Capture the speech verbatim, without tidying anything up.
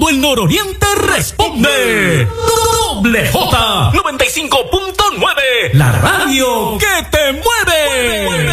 todo el nororiente responde. Doble J noventa y cinco punto nueve, la radio que te mueve.